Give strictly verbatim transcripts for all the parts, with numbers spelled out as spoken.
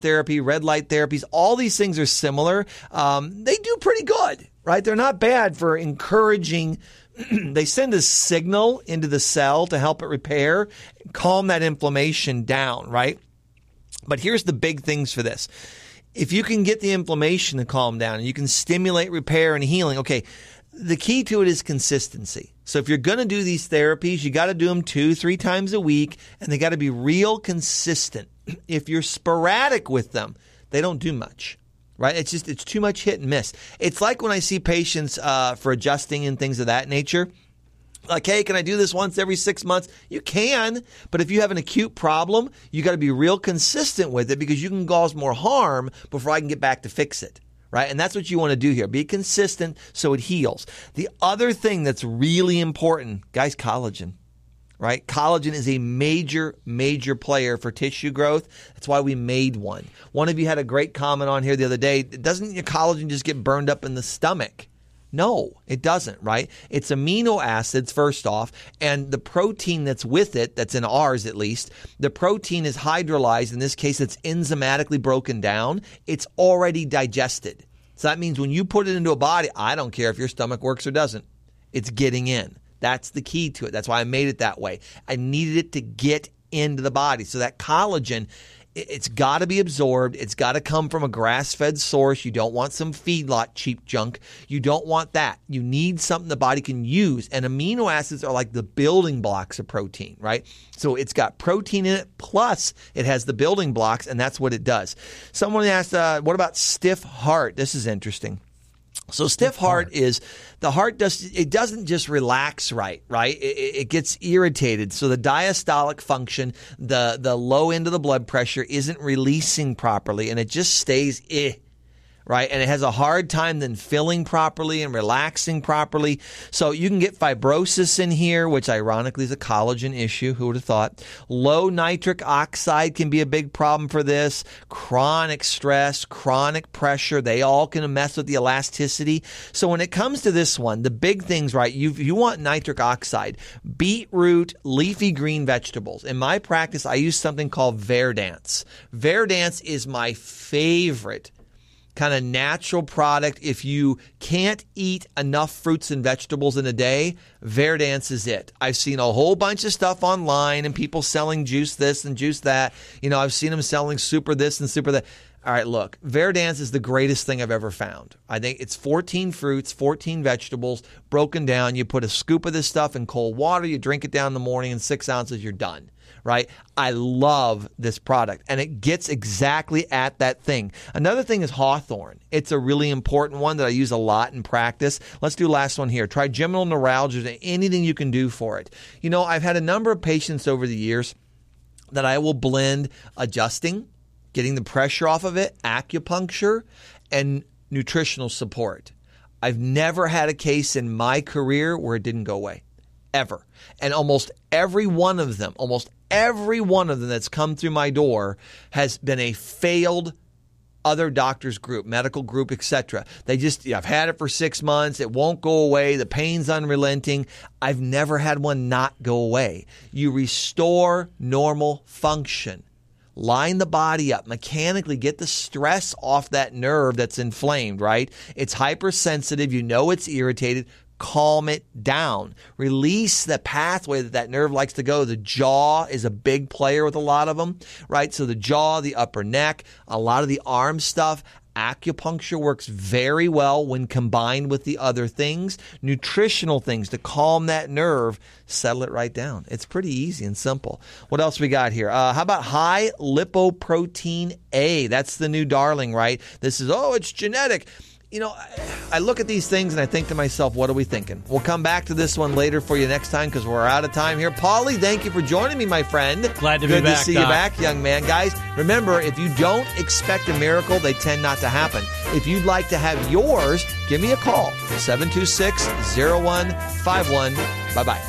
therapy, red light therapies, all these things are similar. Um, they do pretty good, right? They're not bad for encouraging. They send a signal into the cell to help it repair, calm that inflammation down, right? But here's the big things for this. If you can get the inflammation to calm down and you can stimulate repair and healing, okay, the key to it is consistency. So if you're going to do these therapies, you got to do them two, three times a week, and they got to be real consistent. If you're sporadic with them, they don't do much, right? It's just, it's too much hit and miss. It's like when I see patients uh, for adjusting and things of that nature. Like, hey, can I do this once every six months? You can, but if you have an acute problem, you got to be real consistent with it because you can cause more harm before I can get back to fix it, right? And that's what you want to do here. Be consistent so it heals. The other thing that's really important, guys, collagen, right? Collagen is a major, major player for tissue growth. That's why we made one. One of you had a great comment on here the other day. Doesn't your collagen just get burned up in the stomach? No, it doesn't, right? It's amino acids, first off, and the protein that's with it, that's in ours at least, the protein is hydrolyzed. In this case, it's enzymatically broken down. It's already digested. So that means when you put it into a body, I don't care if your stomach works or doesn't, it's getting in. That's the key to it. That's why I made it that way. I needed it to get into the body. So that collagen, it's got to be absorbed. It's got to come from a grass-fed source. You don't want some feedlot cheap junk. You don't want that. You need something the body can use. And amino acids are like the building blocks of protein, right? So it's got protein in it, plus it has the building blocks, and that's what it does. Someone asked, uh, what about stiff heart? This is interesting. So stiff heart is the heart does it doesn't just relax right, right? It, it gets irritated. So the diastolic function, the the low end of the blood pressure isn't releasing properly, and it just stays eh. Right? And it has a hard time then filling properly and relaxing properly. So you can get fibrosis in here, which ironically is a collagen issue. Who would have thought? Low nitric oxide can be a big problem for this. Chronic stress, chronic pressure, they all can mess with the elasticity. So when it comes to this one, the big things, right? You you want nitric oxide, beetroot, leafy green vegetables. In my practice, I use something called Verdance. Verdance is my favorite kind of natural product. If you can't eat enough fruits and vegetables in a day, Verdance is it. I've seen a whole bunch of stuff online and people selling juice this and juice that. You know, I've seen them selling super this and super that. All right, look, Verdance is the greatest thing I've ever found. I think it's fourteen fruits, fourteen vegetables, broken down. You put a scoop of this stuff in cold water, you drink it down in the morning, in six ounces, you're done. Right? I love this product, and it gets exactly at that thing. Another thing is Hawthorne. It's a really important one that I use a lot in practice. Let's do the last one here. Trigeminal neuralgia, anything you can do for it. You know, I've had a number of patients over the years that I will blend adjusting, getting the pressure off of it, acupuncture, and nutritional support. I've never had a case in my career where it didn't go away. Ever. And almost every one of them, almost every one of them that's come through my door has been a failed other doctors group, medical group, et cetera. They just, yeah, I've had it for six months. It won't go away. The pain's unrelenting. I've never had one not go away. You restore normal function. Line the body up, mechanically get the stress off that nerve that's inflamed, right? It's hypersensitive. You know it's irritated. Calm it down. Release the pathway that that nerve likes to go. The jaw is a big player with a lot of them, right? So the jaw, the upper neck, a lot of the arm stuff. Acupuncture works very well when combined with the other things. Nutritional things to calm that nerve, settle it right down. It's pretty easy and simple. What else we got here? Uh, how about high lipoprotein A? That's the new darling, right? This is, oh, it's genetic. You know, I look at these things and I think to myself, what are we thinking? We'll come back to this one later for you next time because we're out of time here. Paulie, thank you for joining me, my friend. Glad to Good be back, Good to see Doc. you back, young man. Guys, remember, if you don't expect a miracle, they tend not to happen. If you'd like to have yours, give me a call, seven two six, zero one five one. Bye-bye.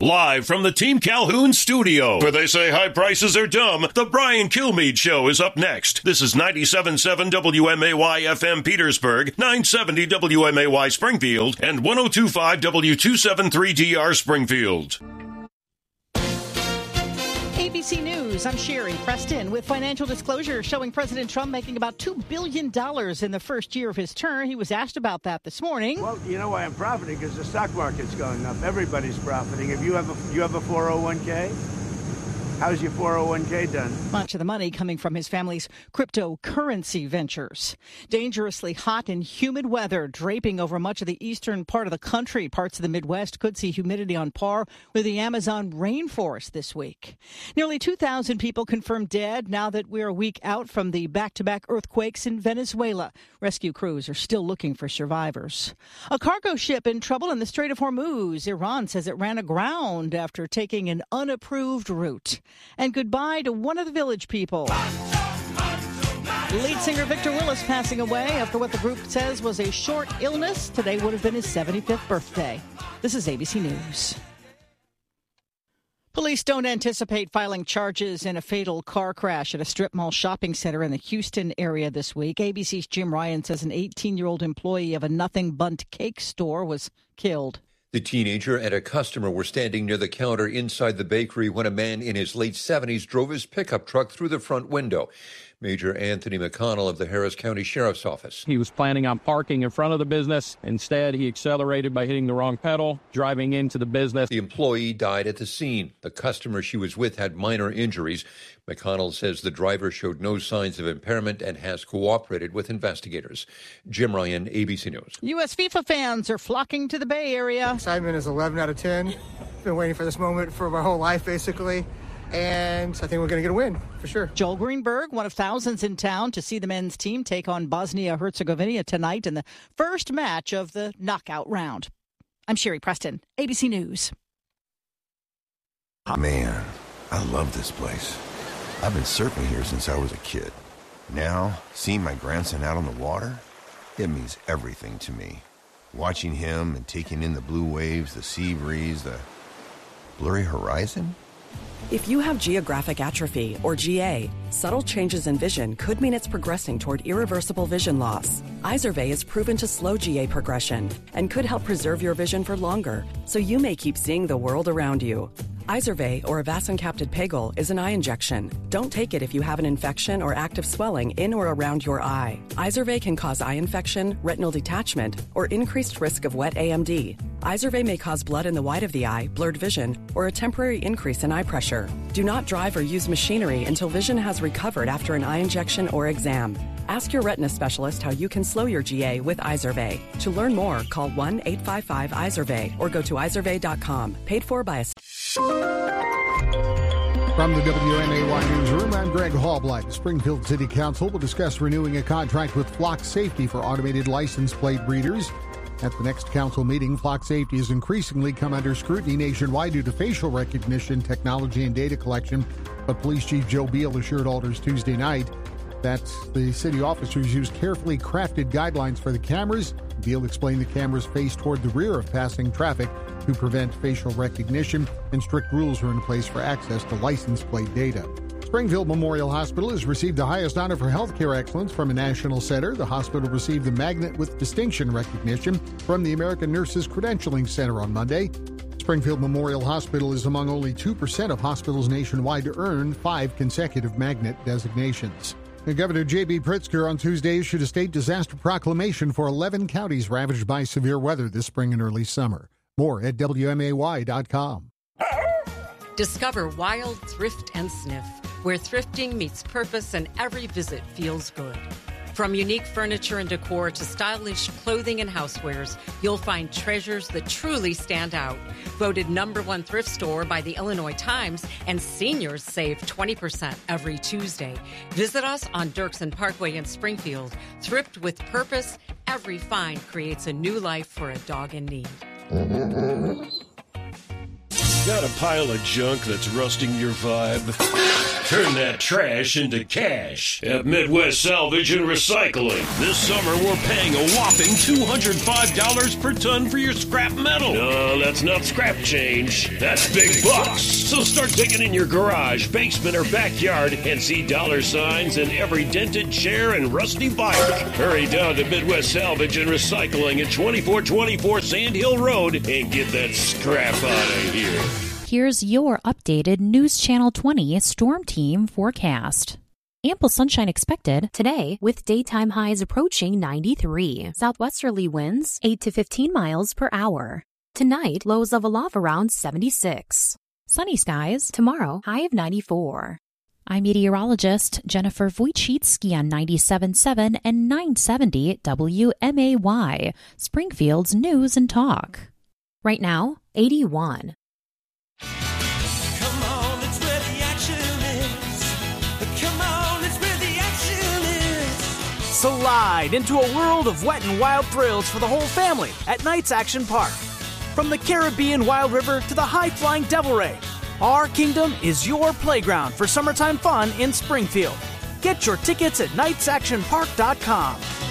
Live from the Team Calhoun studio, where they say high prices are dumb, the Brian Kilmeade Show is up next. This is ninety-seven point seven W M A Y F M Petersburg, nine seventy W M A Y Springfield, and ten twenty-five W two seventy-three D R Springfield. A B C News, I'm Sherry Preston with financial disclosure showing President Trump making about two billion dollars in the first year of his term. He was asked about that this morning. Well, you know why I'm profiting? Because the stock market's going up. Everybody's profiting. If you have a, you have a four oh one k, how's your four oh one k done? Much of the money coming from his family's cryptocurrency ventures. Dangerously hot and humid weather draping over much of the eastern part of the country. Parts of the Midwest could see humidity on par with the Amazon rainforest this week. Nearly two thousand people confirmed dead now that we're a week out from the back-to-back earthquakes in Venezuela. Rescue crews are still looking for survivors. A cargo ship in trouble in the Strait of Hormuz. Iran says it ran aground after taking an unapproved route. And goodbye to one of the Village People. Lead singer Victor Willis passing away after what the group says was a short illness. Today would have been his seventy-fifth birthday. This is A B C News. Police don't anticipate filing charges in a fatal car crash at a strip mall shopping center in the Houston area this week. A B C's Jim Ryan says an eighteen-year-old employee of a Nothing Bundt cake store was killed. The teenager and a customer were standing near the counter inside the bakery when a man in his late seventies drove his pickup truck through the front window. Major Anthony McConnell of the Harris County Sheriff's Office. He was planning on parking in front of the business. Instead, he accelerated by hitting the wrong pedal, driving into the business. The employee died at the scene. The customer she was with had minor injuries. McConnell says the driver showed no signs of impairment and has cooperated with investigators. Jim Ryan, A B C News. U S FIFA fans are flocking to the Bay Area. Excitement is eleven out of ten. Been waiting for this moment for my whole life, basically. And I think we're going to get a win, for sure. Joel Greenberg, one of thousands in town to see the men's team take on Bosnia-Herzegovina tonight in the first match of the knockout round. I'm Sherry Preston, A B C News. Man, I love this place. I've been surfing here since I was a kid. Now, seeing my grandson out on the water, it means everything to me. Watching him and taking in the blue waves, the sea breeze, the blurry horizon. If you have geographic atrophy, or G A, subtle changes in vision could mean it's progressing toward irreversible vision loss. Izervay is proven to slow G A progression and could help preserve your vision for longer, so you may keep seeing the world around you. Izervay, or avacincaptad pegol, is an eye injection. Don't take it if you have an infection or active swelling in or around your eye. Izervay can cause eye infection, retinal detachment, or increased risk of wet A M D. Izervay may cause blood in the white of the eye, blurred vision, or a temporary increase in eye pressure. Do not drive or use machinery until vision has recovered after an eye injection or exam. Ask your retina specialist how you can slow your G A with Izervay. To learn more, call one eight five five Izervay or go to izervay dot com. Paid for by a... From the W M A Y Newsroom, I'm Greg Hallblight. The Springfield City Council will discuss renewing a contract with Flock Safety for automated license plate readers. At the next council meeting, Flock Safety has increasingly come under scrutiny nationwide due to facial recognition technology and data collection. But Police Chief Joe Beal assured Alders Tuesday night that the city officers use carefully crafted guidelines for the cameras. Beal explained the cameras face toward the rear of passing traffic to prevent facial recognition, and strict rules are in place for access to license plate data. Springfield Memorial Hospital has received the highest honor for healthcare excellence from a national center. The hospital received the Magnet with Distinction recognition from the American Nurses Credentialing Center on Monday. Springfield Memorial Hospital is among only two percent of hospitals nationwide to earn five consecutive Magnet designations. Governor J B. Pritzker on Tuesday issued a state disaster proclamation for eleven counties ravaged by severe weather this spring and early summer. More at W M A Y dot com. Discover Wild Thrift and Sniff, where thrifting meets purpose and every visit feels good. From unique furniture and decor to stylish clothing and housewares, you'll find treasures that truly stand out. Voted number one thrift store by the Illinois Times, and seniors save twenty percent every Tuesday. Visit us on Dirksen Parkway in Springfield. Thrift with purpose. Every find creates a new life for a dog in need. Got a pile of junk that's rusting your vibe? Turn that trash into cash at Midwest Salvage and Recycling. This summer, we're paying a whopping two hundred five dollars per ton for your scrap metal. No, that's not scrap change. That's big bucks. So start digging in your garage, basement, or backyard and see dollar signs in every dented chair and rusty bike. Hurry down to Midwest Salvage and Recycling at twenty-four twenty-four Sand Hill Road and get that scrap out of here. Here's your updated News Channel twenty Storm Team forecast. Ample sunshine expected today with daytime highs approaching ninety-three. Southwesterly winds eight to fifteen miles per hour. Tonight, lows level off around seventy-six. Sunny skies tomorrow, high of ninety-four. I'm meteorologist Jennifer Wojcicki on ninety-seven point seven and nine seventy W M A Y, Springfield's News and Talk. Right now, eighty-one. Come on, it's where the action is. Come on, it's where the action is. Slide into a world of wet and wild thrills for the whole family at Knights Action Park. From the Caribbean Wild River to the high-flying Devil Ray, our kingdom is your playground for summertime fun in Springfield. Get your tickets at knights action park dot com.